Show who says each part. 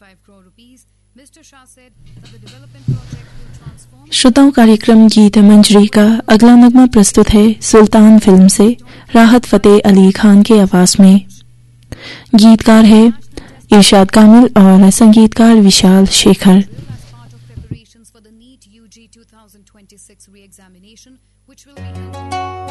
Speaker 1: श्रोताओं, कार्यक्रम गीत मंजरी का अगला नगमा प्रस्तुत है सुल्तान फिल्म से राहत फतेह अली खान की आवाज में। गीतकार है इरशाद कामिल और संगीतकार विशाल शेखर।